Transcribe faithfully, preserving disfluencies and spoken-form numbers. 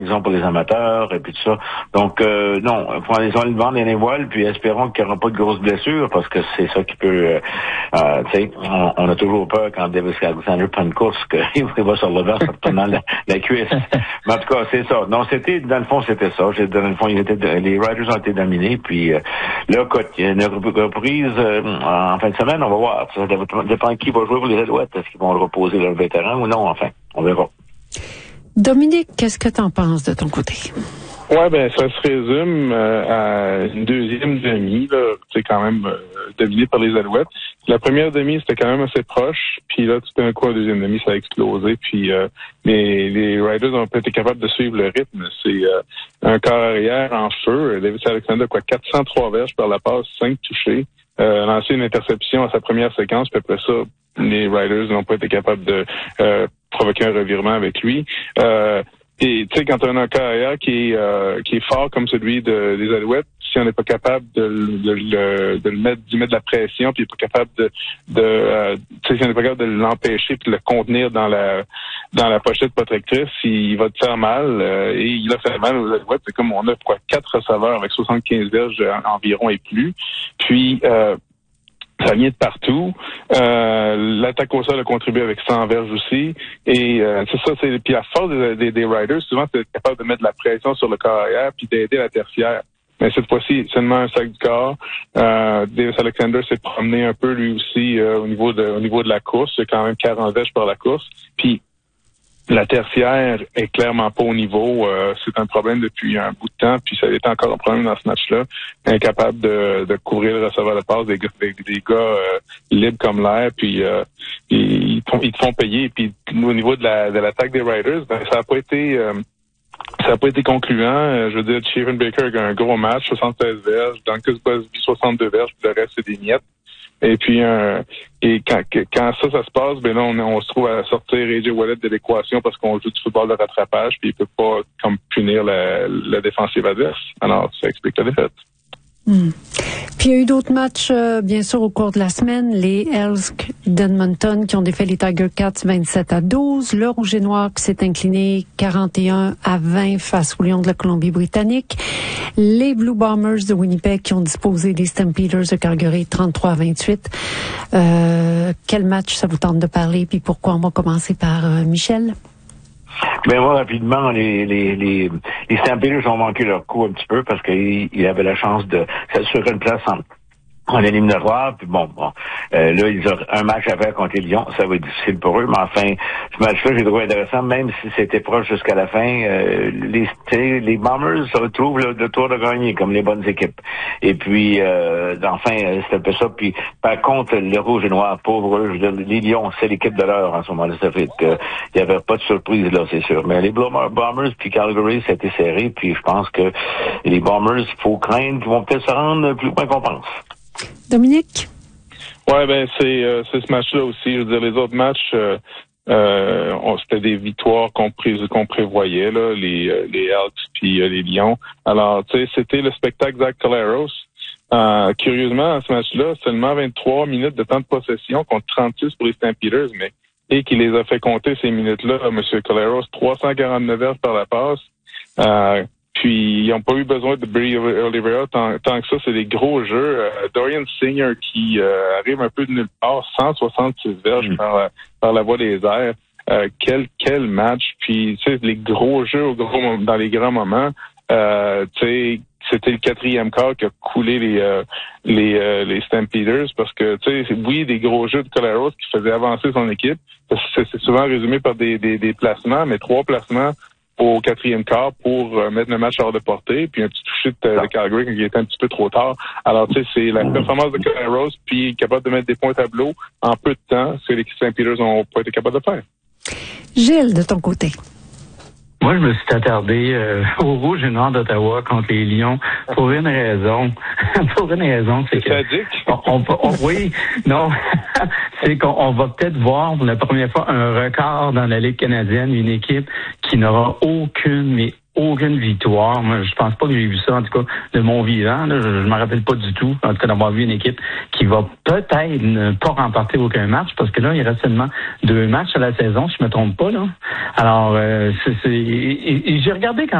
ils ont pour les amateurs et puis tout ça. Donc, euh, non, faut aller le vendre les voiles, puis espérons qu'il n'y aura pas de grosses blessures, parce que c'est ça qui peut... Euh, euh, tu sais, on, on a toujours peur quand Davis Alexander prend une course qu'il va sur le vert, ça prenant la, la cuisse. Mais en tout cas, c'est ça. Non, c'était, dans le fond, c'était ça. J'ai, dans le fond, il était, les Riders ont été dominés, puis euh, là, écoute, il y a une reprise euh, en fin de semaine, on va voir. Ça dépend qui va jouer pour les Alouettes. Est-ce qu'ils vont le reposer leur vétéran ou non? Enfin, on verra. Dominique, qu'est-ce que tu en penses de ton côté? Ouais, ben ça se résume euh, à une deuxième demi, là, c'est quand même euh, dominé par les Alouettes. La première demi, c'était quand même assez proche, puis là, tout d'un coup, la deuxième demi, ça a explosé, puis euh, les, les Riders ont pas été capables de suivre le rythme. C'est euh, un quart arrière en feu. Davis Alexander, quoi, quatre cent trois verges par la passe, cinq touchés, euh, lancé une interception à sa première séquence, puis après ça, les Riders n'ont pas été capables de euh, provoquer un revirement avec lui. Euh, Et tu sais, quand on a un carrière qui est euh, qui est fort comme celui de, des Alouettes, si on n'est pas capable de, de, de, de le mettre, d'y mettre de la pression, puis pas capable de, de euh, tu sais, si on n'est pas capable de l'empêcher puis de le contenir dans la dans la pochette protectrice, il va te faire mal. Euh, et il a fait mal aux Alouettes. C'est comme on a quoi quatre receveurs avec soixante-quinze verges environ et plus. Puis euh, ça vient de partout. Euh, l'attaque au sol a contribué avec cent verges aussi. Et euh, c'est ça, c'est puis la force des, des, des Riders, souvent, c'est d'être capable de mettre de la pression sur le carrière puis d'aider la tertiaire. Mais cette fois-ci, seulement un sac du corps. Euh, Davis Alexander s'est promené un peu lui aussi euh, au niveau de au niveau de la course. C'est quand même quarante verges par la course. Puis la tertiaire est clairement pas au niveau. Euh, c'est un problème depuis un bout de temps, puis ça a été encore un problème dans ce match-là. Incapable de, de couvrir le receveur de passe des, des, des gars euh, libres comme l'air, puis euh, ils, ils, te font payer. Puis au niveau de la de l'attaque des Riders, ben, ça a pas été euh, ça n'a pas été concluant. Je veux dire, Shaven Baker a un gros match, soixante-seize verges, Duncan Busby soixante-deux verges, puis le reste c'est des miettes. Et puis, euh, et quand, quand ça, ça se passe, ben là, on, on se trouve à sortir A J Wallet de l'équation parce qu'on joue du football de rattrapage, puis il peut pas comme punir la, la défensive adverse. Alors, ça explique la défaite. Hmm. Puis il y a eu d'autres matchs, euh, bien sûr, au cours de la semaine. Les Elks d'Edmonton qui ont défait les Tiger Cats vingt-sept à douze. Le Rouge et Noir qui s'est incliné quarante et un à vingt face aux Lions de la Colombie-Britannique. Les Blue Bombers de Winnipeg qui ont disposé des Stampeders de Calgary trente-trois à vingt-huit. Euh, quel match ça vous tente de parler? Puis pourquoi? On va commencer par euh, Michel. Ben moi, rapidement, les les les, les Stampeders ont manqué leur coup un petit peu parce qu'ils ils avaient la chance de s'assurer une place en en éliminatoire, puis bon, bon, euh, là, ils ont un match à faire contre les Lions, ça va être difficile pour eux, mais enfin, ce match-là, j'ai trouvé intéressant, même si c'était proche jusqu'à la fin, euh, les, les Bombers se retrouvent le, le tour de gagner, comme les bonnes équipes. Et puis, euh, enfin, c'était un peu ça, puis par contre, le Rouge et Noir, pauvre, je veux dire, les Lions, c'est l'équipe de l'heure en ce moment-là, ça fait que il n'y avait pas de surprise là, c'est sûr. Mais les Bombers, puis Calgary, c'était serré, puis je pense que les Bombers, il faut craindre qu'ils vont peut-être se rendre plus loin qu'on pense. Dominique? Ouais, ben c'est euh, c'est ce match-là aussi. Je veux dire, les autres matchs, euh, euh, on, c'était des victoires qu'on, pré, qu'on prévoyait, là, les euh, les Elks puis euh, les Lions. Alors, tu sais, c'était le spectacle Zach Collaros. Euh, curieusement, à ce match-là, seulement vingt-trois minutes de temps de possession contre trente-six pour les Stampeders, mais et qui les a fait compter ces minutes-là, M. Collaros, trois cent quarante-neuf verges par la passe. Euh, Puis, ils n'ont pas eu besoin de Brady Oliveira tant, tant que ça. C'est des gros jeux. Euh, Dorian Singer qui euh, arrive un peu de nulle part, cent soixante-six verges mmh. par, la, par la voie des airs. Euh, quel quel match. Puis, tu sais, les gros jeux au gros, dans les grands moments. Euh, tu sais, c'était le quatrième quart qui a coulé les euh, les euh, les Stampeders parce que, tu sais, oui, des gros jeux de Collaros qui faisaient avancer son équipe. C'est, c'est souvent résumé par des, des, des placements, mais trois placements au quatrième quart pour euh, mettre le match hors de portée, puis un petit toucher de, de Calgary qui était un petit peu trop tard. Alors, tu sais, c'est la performance de Collaros, puis capable de mettre des points au tableau en peu de temps, ce que les Saint-Peters n'ont pas été capables de faire. Gilles, de ton côté. Moi, je me suis attardé euh, au Rouge et Noir d'Ottawa contre les Lions pour une raison. pour une raison, c'est, c'est que... On, on, on, oui, non, c'est qu'on on va peut-être voir pour la première fois un record dans la Ligue canadienne, une équipe qui n'aura aucune, mais aucune victoire. Moi, je pense pas que j'ai vu ça, en tout cas, de mon vivant. Là, je ne me rappelle pas du tout, en tout cas, d'avoir vu une équipe qui va peut-être ne pas remporter aucun match, parce que là, il reste seulement deux matchs à la saison, si je me trompe pas. Là. Alors, euh, c'est, c'est, et, et j'ai regardé quand